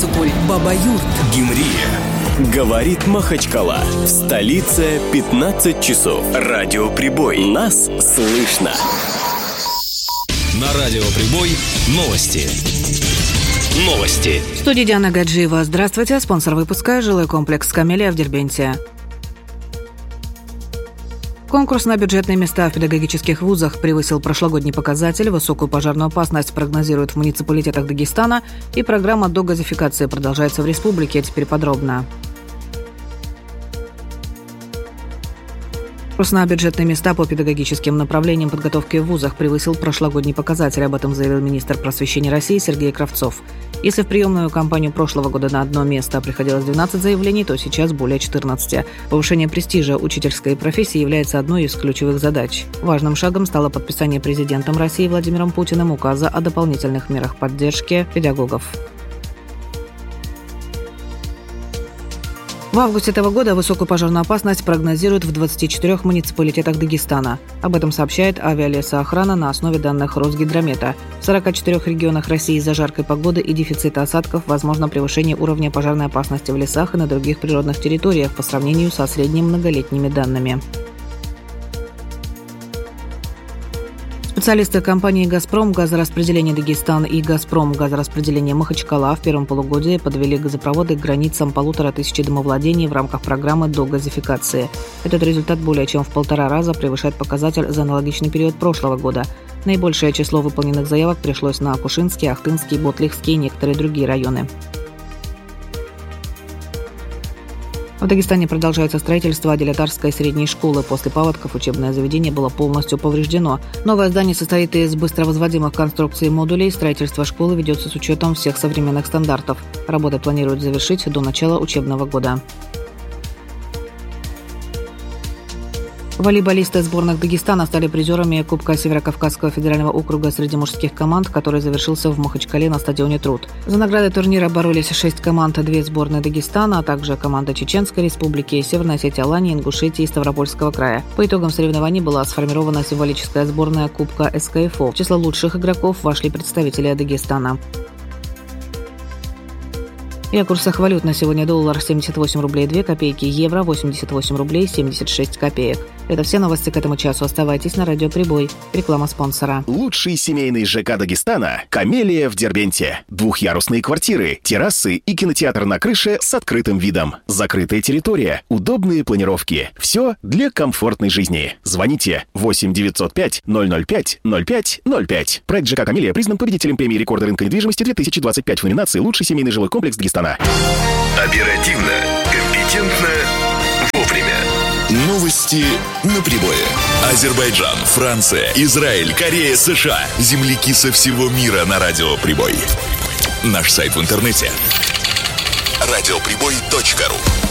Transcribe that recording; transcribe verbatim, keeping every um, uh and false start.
Иссык-Куль, Баба-Юрт, Гимрия. Говорит Махачкала. В столице пятнадцать часов. Радиоприбой. Нас слышно. На Радиоприбой новости. Новости. В студии Диана Гаджиева. Здравствуйте. Спонсор выпуска — жилой комплекс «Камелия» в Дербенте. Конкурс на бюджетные места в педагогических вузах превысил прошлогодний показатель. Высокую пожарную опасность прогнозируют в муниципалитетах Дагестана. И программа догазификации продолжается в республике. Теперь подробно. Конкурс на бюджетные места по педагогическим направлениям подготовки в вузах превысил прошлогодний показатель. Об этом заявил министр просвещения России Сергей Кравцов. Если в приемную кампанию прошлого года на одно место приходилось двенадцать заявлений, то сейчас более четырнадцати. Повышение престижа учительской профессии является одной из ключевых задач. Важным шагом стало подписание президентом России Владимиром Путиным указа о дополнительных мерах поддержки педагогов. В августе этого года высокую пожарную опасность прогнозируют в двадцати четырёх муниципалитетах Дагестана. Об этом сообщает авиалесоохрана на основе данных Росгидромета. В сорока четырёх регионах России из-за жаркой погоды и дефицита осадков возможно превышение уровня пожарной опасности в лесах и на других природных территориях по сравнению со средними многолетними данными. Специалисты компании «Газпром», «Газораспределение Дагестан» и «Газпром», «Газораспределение Махачкала» в первом полугодии подвели газопроводы к границам полутора тысяч домовладений в рамках программы догазификации. Этот результат более чем в полтора раза превышает показатель за аналогичный период прошлого года. Наибольшее число выполненных заявок пришлось на Кушинский, Ахтынский, Ботлихский и некоторые другие районы. В Дагестане продолжается строительство Адилятарской средней школы. После паводков учебное заведение было полностью повреждено. Новое здание состоит из быстровозводимых конструкций и модулей. Строительство школы ведется с учетом всех современных стандартов. Работы планируют завершить до начала учебного года. Волейболисты сборных Дагестана стали призерами Кубка Северокавказского федерального округа среди мужских команд, который завершился в Махачкале на стадионе «Труд». За награды турнира боролись шесть команд, две сборные Дагестана, а также команда Чеченской Республики, Северной Осетии, Алании, Ингушетии и Ставропольского края. По итогам соревнований была сформирована символическая сборная Кубка эс ка эф о. В число лучших игроков вошли представители Дагестана. И о курсах валют на сегодня: доллар семьдесят восемь рублей две копейки, евро восемьдесят восемь рублей семьдесят шесть копеек. Это все новости к этому часу. Оставайтесь на Радиоприбой. Реклама спонсора. Лучший семейный ЖК Дагестана – «Камелия» в Дербенте. Двухъярусные квартиры, террасы и кинотеатр на крыше с открытым видом. Закрытая территория, удобные планировки. Все для комфортной жизни. Звоните восемь девятьсот пять ноль ноль пять ноль пять ноль пять. Проект ЖК «Камелия» признан победителем премии рекорда рынка недвижимости две тысячи двадцать пять в номинации «Лучший семейный жилой комплекс Дагестана». Оперативно, компетентно, вовремя. Новости на прибое. Азербайджан, Франция, Израиль, Корея, США. Земляки со всего мира на Радиоприбой. Наш сайт в интернете радиоприбой точка ру.